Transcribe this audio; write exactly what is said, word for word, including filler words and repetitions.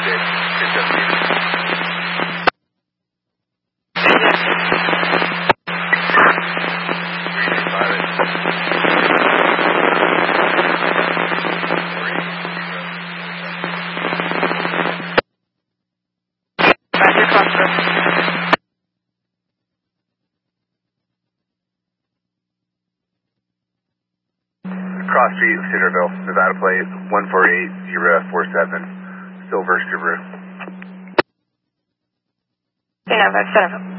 Cross Street, Cedarville, Nevada plate one four eight zero four seven, Silver Subaru. Nova, Cedarville.